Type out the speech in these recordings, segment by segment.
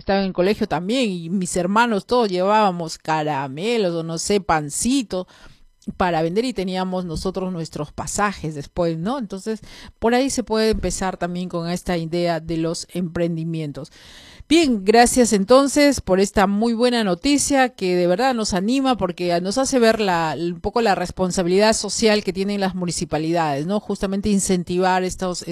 estaba en el colegio también, y mis hermanos todos llevábamos caramelos o no sé, pancito para vender y teníamos nosotros nuestros pasajes después, ¿no? Entonces, por ahí se puede empezar también con esta idea de los emprendimientos. Bien, gracias entonces por esta muy buena noticia que de verdad nos anima porque nos hace ver un poco la responsabilidad social que tienen las municipalidades, ¿no? Justamente incentivar estos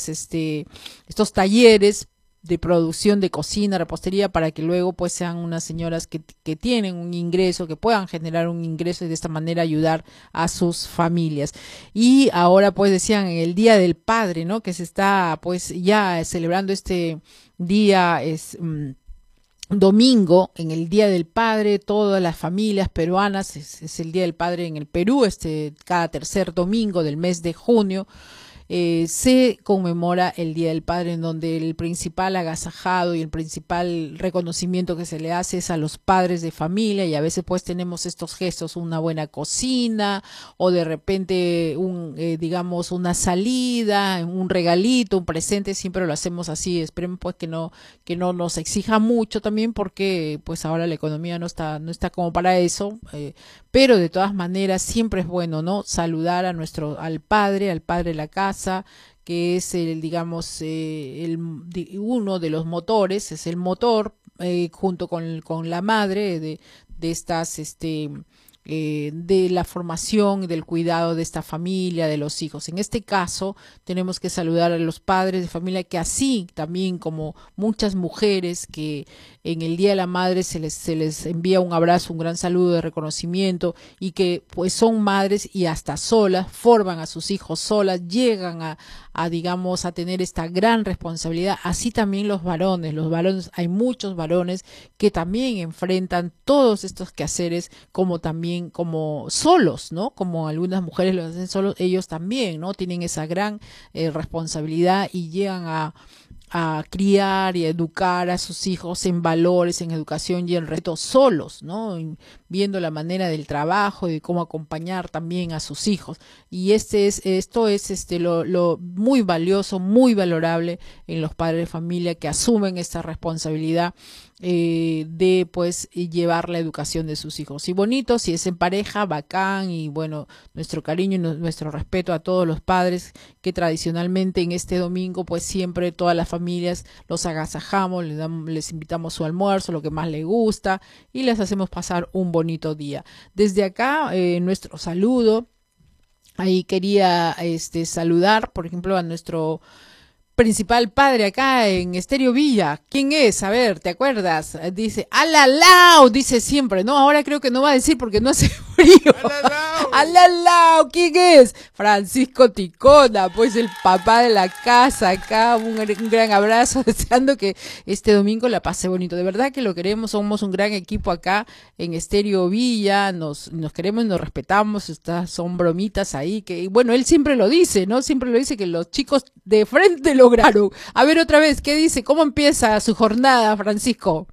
talleres de producción de cocina, repostería, para que luego pues sean unas señoras que tienen un ingreso, que puedan generar un ingreso y de esta manera ayudar a sus familias. Y ahora pues decían en el Día del Padre, ¿no? Que se está pues ya celebrando este día, domingo, en el Día del Padre, todas las familias peruanas, es el Día del Padre en el Perú, cada tercer domingo del mes de junio, se conmemora el Día del Padre, en donde el principal agasajado y el principal reconocimiento que se le hace es a los padres de familia, y a veces pues tenemos estos gestos, una buena cocina o de repente digamos una salida, un regalito, un presente, siempre lo hacemos así. Esperemos pues que no nos exija mucho también, porque pues ahora la economía no está como para eso, pero de todas maneras siempre es bueno, ¿no? Saludar al padre de la casa, que es uno de los motores, es el motor, junto con la madre de estas de la formación y del cuidado de esta familia, de los hijos. En este caso, tenemos que saludar a los padres de familia, que así también como muchas mujeres que en el Día de la Madre se les envía un abrazo, un gran saludo de reconocimiento, y que pues son madres y hasta solas, forman a sus hijos solas, llegan a digamos a tener esta gran responsabilidad. Así también los varones, hay muchos varones que también enfrentan todos estos quehaceres como solos, ¿no? Como algunas mujeres lo hacen solos, ellos también, ¿no? Tienen esa gran responsabilidad y llegan a criar y a educar a sus hijos en valores, en educación y en respeto solos, ¿no? Viendo la manera del trabajo y de cómo acompañar también a sus hijos. Y esto es lo muy valioso, muy valorable en los padres de familia, que asumen esta responsabilidad de pues llevar la educación de sus hijos. Y bonito, si es en pareja, bacán, y bueno, nuestro cariño y nuestro respeto a todos los padres que tradicionalmente en este domingo pues siempre todas las familias los agasajamos, les invitamos su almuerzo, lo que más les gusta, y les hacemos pasar un bonito día. Desde acá nuestro saludo. Ahí quería saludar, por ejemplo, a nuestro principal padre acá en Estéreo Villa. ¿Quién es? A ver, ¿te acuerdas? Dice, ¡Alalau! Dice siempre, ¿no? Ahora creo que no va a decir porque no hace frío. ¡Alalau! ¿Quién es? Francisco Ticona, pues el papá de la casa acá. Un gran abrazo, deseando que este domingo la pase bonito. De verdad que lo queremos, somos un gran equipo acá en Estéreo Villa, nos queremos, nos respetamos, estas son bromitas ahí que, bueno, él siempre lo dice, ¿no? Siempre lo dice, que los chicos de frente lograron. A ver otra vez, ¿qué dice? ¿Cómo empieza su jornada, Francisco?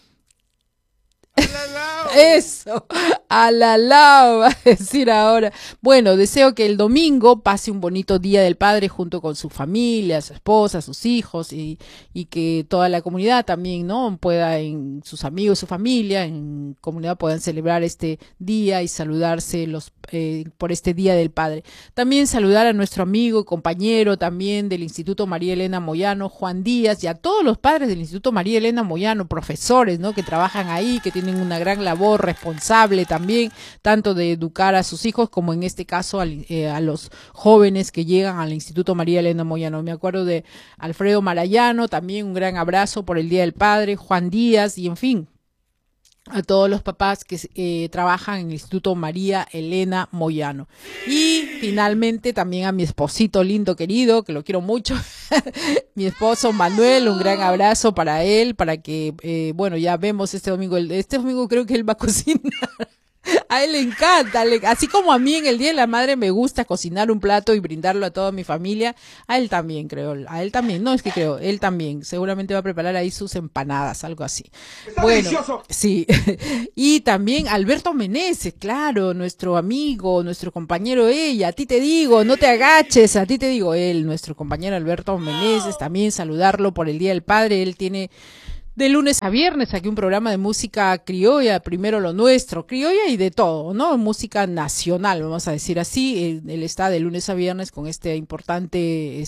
Eso, alalao, va a decir ahora. Bueno, deseo que el domingo pase un bonito Día del Padre junto con su familia, su esposa, sus hijos, y que toda la comunidad también, ¿no? Pueda, en sus amigos, su familia, en comunidad, puedan celebrar este día y saludarse por este Día del Padre. También saludar a nuestro amigo, compañero también del Instituto María Elena Moyano, Juan Díaz, y a todos los padres del Instituto María Elena Moyano, profesores, ¿no? Que trabajan ahí, que tienen una gran labor responsable también, tanto de educar a sus hijos como en este caso a los jóvenes que llegan al Instituto María Elena Moyano. Me acuerdo de Alfredo Marayano, también un gran abrazo por el Día del Padre, Juan Díaz, y en fin, a todos los papás que trabajan en el Instituto María Elena Moyano. Y finalmente también a mi esposito lindo, querido, que lo quiero mucho, mi esposo Manuel, un gran abrazo para él, para que, bueno, ya vemos este domingo creo que él va a cocinar. A él le encanta, así como a mí en el Día de la Madre me gusta cocinar un plato y brindarlo a toda mi familia, a él también él también, seguramente va a preparar ahí sus empanadas, algo así. Está bueno, delicioso. Sí, y también Alberto Meneses, claro, nuestro amigo, nuestro compañero, a ti te digo, no te agaches, a ti te digo, nuestro compañero Alberto Meneses, también saludarlo por el Día del Padre. Él tiene De lunes a viernes, aquí un programa de música criolla, primero lo nuestro, criolla y de todo, ¿no? Música nacional, vamos a decir así. Él está de lunes a viernes con este importante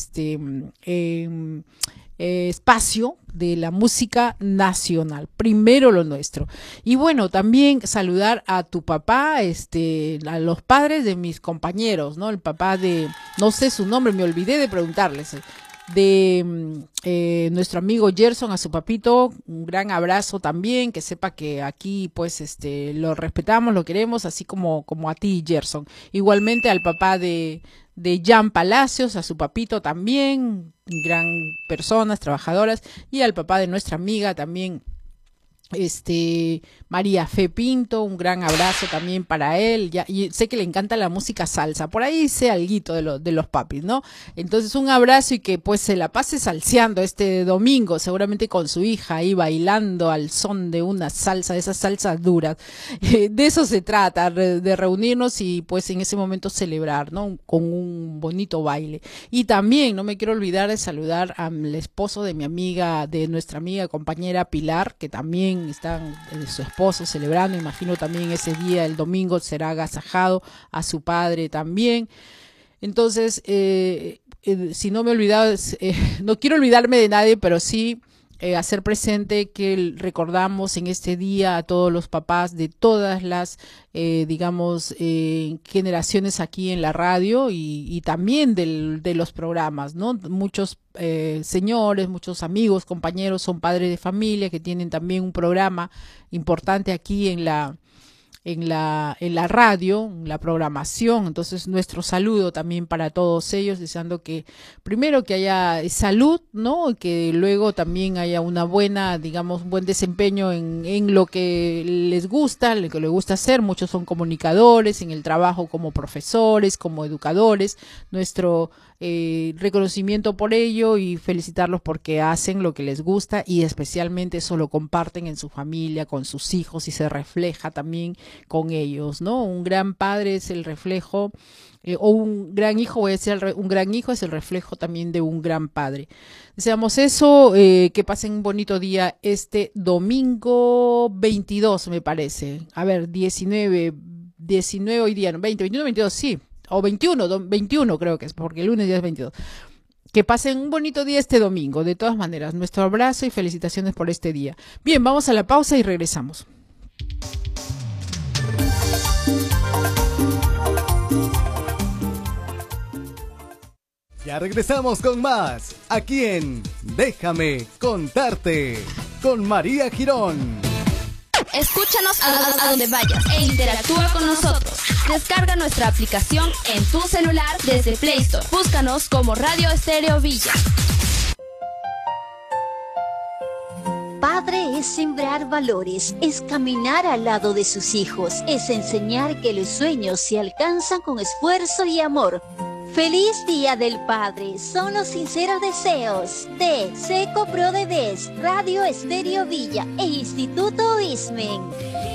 espacio de la música nacional, primero lo nuestro. Y bueno, también saludar a tu papá, a los padres de mis compañeros, ¿no? El papá de, no sé su nombre, me olvidé de preguntarles, de nuestro amigo Gerson, a su papito, un gran abrazo también, que sepa que aquí pues lo respetamos, lo queremos, así como a ti, Gerson. Igualmente al papá de Jan Palacios, a su papito también, gran personas, trabajadoras, y al papá de nuestra amiga también, María Fe Pinto, un gran abrazo también para él. Ya, y sé que le encanta la música salsa, por ahí sé alguito de los papis, ¿no? Entonces un abrazo y que pues se la pase salseando este domingo, seguramente con su hija ahí bailando al son de una salsa, de esas salsas duras. De eso se trata, de reunirnos y pues en ese momento celebrar, ¿no? Con un bonito baile. Y también no me quiero olvidar de saludar al esposo de mi amiga, de nuestra amiga compañera Pilar, que también están su esposo celebrando, imagino también ese día, el domingo, será agasajado a su padre también. Entonces, si no me he olvidado, no quiero olvidarme de nadie, pero sí hacer presente que recordamos en este día a todos los papás de todas las, generaciones aquí en la radio y también de los programas, ¿no? Muchos señores, muchos amigos, compañeros son padres de familia que tienen también un programa importante aquí en la radio, en la programación. Entonces nuestro saludo también para todos ellos, deseando que primero que haya salud, ¿no? Que luego también haya una buena, un buen desempeño en lo que les gusta, lo que les gusta hacer. Muchos son comunicadores, en el trabajo como profesores, como educadores. Nuestro reconocimiento por ello y felicitarlos porque hacen lo que les gusta y especialmente eso lo comparten en su familia, con sus hijos y se refleja también con ellos, ¿no? Un gran padre es el reflejo, o un gran hijo, voy a decir, un gran hijo es el reflejo también de un gran padre. Deseamos eso, que pasen un bonito día este domingo 22, me parece. A ver, 19 hoy día, no, 20, 21, 22, sí. O 21 creo que es, porque el lunes ya es 22. Que pasen un bonito día este domingo, de todas maneras. Nuestro abrazo y felicitaciones por este día. Bien, vamos a la pausa y regresamos. Ya regresamos con más, aquí en Déjame Contarte, con María Girón. Escúchanos a donde vayas e interactúa con nosotros. Descarga nuestra aplicación en tu celular desde Play Store. Búscanos como Radio Estéreo Villa. Padre es sembrar valores, es caminar al lado de sus hijos, es enseñar que los sueños se alcanzan con esfuerzo y amor. ¡Feliz Día del Padre! Son los sinceros deseos de Seco Pro de Radio Estéreo Villa e Instituto Ismen.